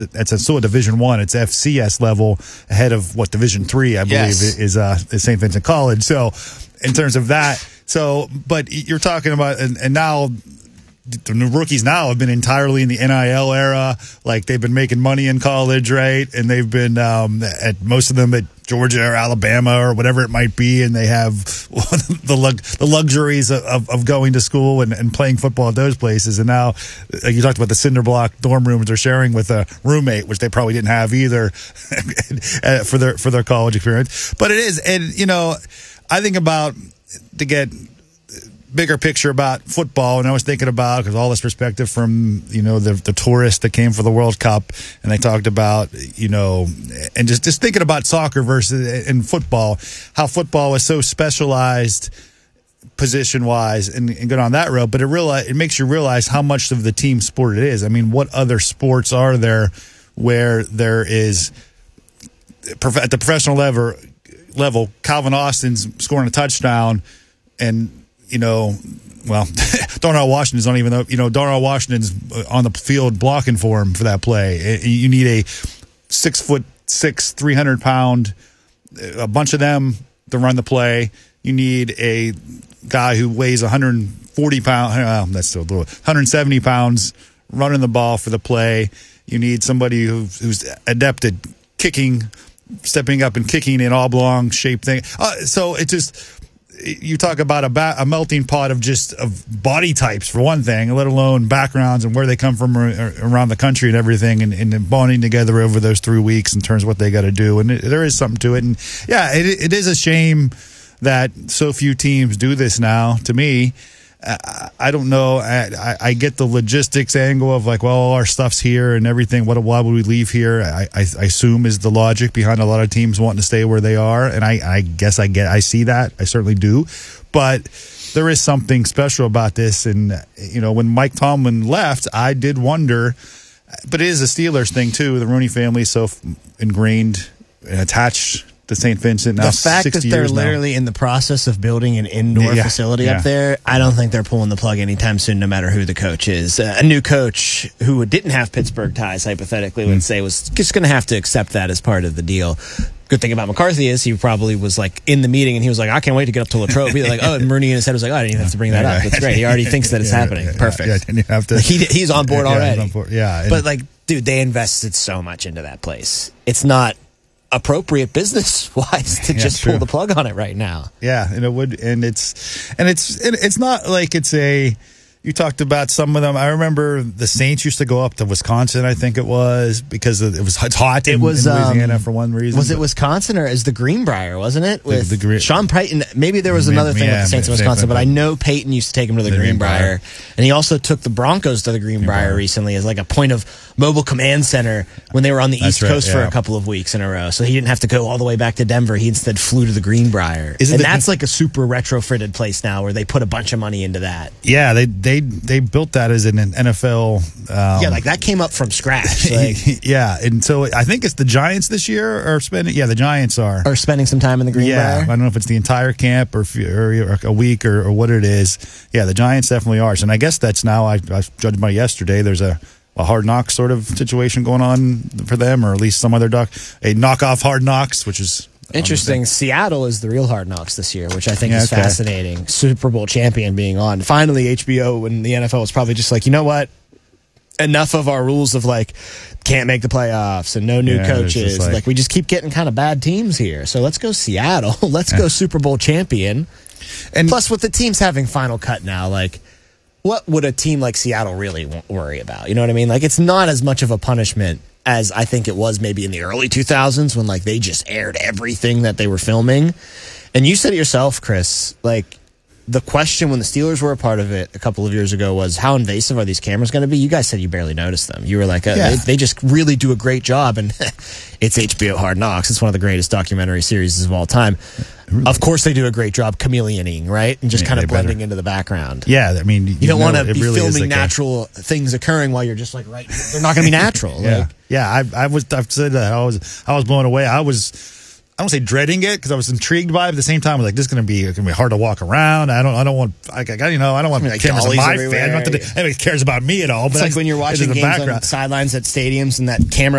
still a Division I. It's FCS level ahead of what Division III, I believe, is St. Vincent College. So in terms of that, but you're talking about, and now the new rookies now have been entirely in the NIL era. Like they've been making money in college, right? And they've been at most of them at Georgia or Alabama or whatever it might be, and they have the luxuries of going to school and playing football at those places. And now, like you talked about, the cinder block dorm rooms they're sharing with a roommate, which they probably didn't have either for their college experience. But it is, and I think about to get bigger picture about football, and I was thinking about, because all this perspective from the tourists that came for the World Cup, and they talked about and just thinking about soccer versus in football, how football was so specialized position wise, and get on that road, but it makes you realize how much of the team sport it is. I mean, what other sports are there where there is at the professional level Calvin Austin's scoring a touchdown, and Darnell Washington's not even Darnell Washington's on the field blocking for him for that play. You need a 6'6", 300-pound, a bunch of them to run the play. You need a guy who weighs 140 pounds. That's still 170 pounds running the ball for the play. You need somebody who's adept at kicking, stepping up and kicking an oblong shaped thing. So it just. You talk about a melting pot of body types for one thing, let alone backgrounds and where they come from around the country and everything, and bonding together over those 3 weeks in terms of what they got to do. And there is something to it. And yeah, it is a shame that so few teams do this now. To me, I don't know. I get the logistics angle of like, well, all our stuff's here and everything. Why would we leave here? I assume is the logic behind a lot of teams wanting to stay where they are. And I guess I see that. I certainly do. But there is something special about this. And, when Mike Tomlin left, I did wonder, but it is a Steelers thing too. The Rooney family is so ingrained and attached to St. Vincent now. The fact that they're literally in the process of building an indoor facility up there, I don't think they're pulling the plug anytime soon, no matter who the coach is. A new coach who didn't have Pittsburgh ties, hypothetically, would say was just going to have to accept that as part of the deal. Good thing about McCarthy is he probably was like in the meeting and he was like, I can't wait to get up to Latrobe. He like, and Rooney in his head was like, I didn't even have to bring that up. That's great. He already thinks that it's happening. Perfect. And you have to, he's on board already. He's on board. Yeah. But dude, they invested so much into that place. It's not appropriate business wise to just pull the plug on it right now. Yeah, and it would, and it's not like it's a. You talked about some of them. I remember the Saints used to go up to Wisconsin, I think it was, because it's hot in Louisiana for one reason. Was it Wisconsin or is the Greenbrier, wasn't it? With Sean Payton. Maybe there was another thing with the Saints in Wisconsin, but I know Payton used to take him to the Greenbrier. And he also took the Broncos to the Greenbrier recently as like a point of mobile command center when they were on the East Coast for a couple of weeks in a row. So he didn't have to go all the way back to Denver. He instead flew to the Greenbrier. And that's like a super retrofitted place now where they put a bunch of money into that. Yeah, they built that as an NFL. Like that came up from scratch. Yeah, and so I think it's the Giants this year are spending. Yeah, the Giants are spending some time in the Greenbrier. Yeah, I don't know if it's the entire camp or a week or what it is. Yeah, the Giants definitely are. And I guess that's now. I judged by yesterday. There's a Hard Knocks sort of situation going on for them, or at least some other a knockoff Hard Knocks, which is. Interesting. Seattle is the real Hard Knocks this year, which I think is fascinating. Super Bowl champion being on. Finally, HBO and the NFL was probably just like, you know what? Enough of our rules of like can't make the playoffs and no new coaches. Like we just keep getting kind of bad teams here. So let's go Seattle. Let's go Super Bowl champion. And plus, with the teams having Final Cut now, like what would a team like Seattle really worry about? You know what I mean? Like it's not as much of a punishment as I think it was maybe in the early 2000s when like they just aired everything that they were filming. And you said it yourself, Chris, like the question when the Steelers were a part of it a couple of years ago was how invasive are these cameras going to be? You guys said you barely noticed them. You were like, they just really do a great job. And it's HBO Hard Knocks. It's one of the greatest documentary series of all time. Of course they do a great job chameleoning, right? And just kind of blending into the background. Yeah, I mean, you don't want to be filming natural things occurring while you're just like, right, they're not going to be natural. I've said that. I was blown away. I was don't say dreading it because I was intrigued by it. But at the same time, I was like, this is going to be hard to walk around. I don't want like cameras on my everywhere. fan. Not that anybody cares about me at all. But it's like when you're watching games on sidelines at stadiums and that camera